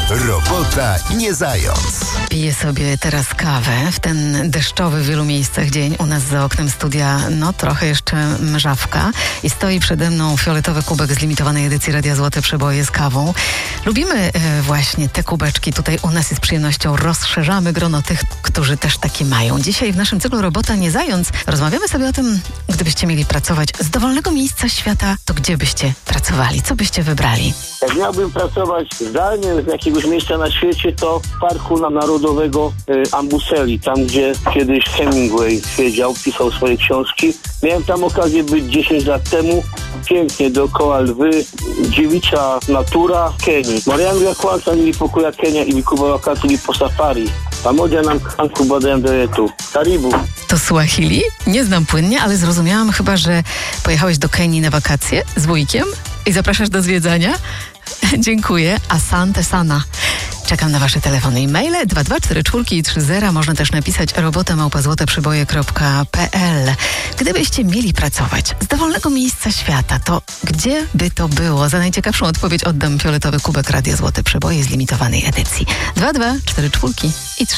Robota nie zając. Piję sobie teraz kawę w ten deszczowy w wielu miejscach dzień. U nas za oknem studia, trochę jeszcze mrzawka i stoi przede mną fioletowy kubek z limitowanej edycji Radia Złote Przeboje z kawą. Lubimy właśnie te kubeczki tutaj u nas i z przyjemnością rozszerzamy grono tych, którzy też takie mają. Dzisiaj w naszym cyklu Robota nie zając rozmawiamy sobie o tym, gdybyście mieli pracować z dowolnego miejsca świata, to gdzie byście pracowali? Co byście wybrali? Jak miałbym pracować zdalnie z jakiegoś miejsca na świecie, to w Parku Narodowego Amboseli, tam gdzie kiedyś Hemingway siedział, pisał swoje książki. Miałem tam okazję być 10 lat temu. Pięknie, dookoła lwy, dziewicza natura Kenii. Mariangu kwanza nilipokuwa Kenya ilikuwa wakati nilipo safari. Pamoja na mkanku badają duetu. Karibu. To Swahili? Nie znam płynnie, ale zrozumiałam chyba, że pojechałeś do Kenii na wakacje z wujkiem i zapraszasz do zwiedzania? Dziękuję. Asante sana. Czekam na wasze telefony i maile 224430. Można też napisać robota@złoteprzeboje.pl. Gdybyście mieli pracować z dowolnego miejsca świata, to gdzie by to było? Za najciekawszą odpowiedź oddam fioletowy kubek Radia Złote Przeboje z limitowanej edycji. 2244 i 3.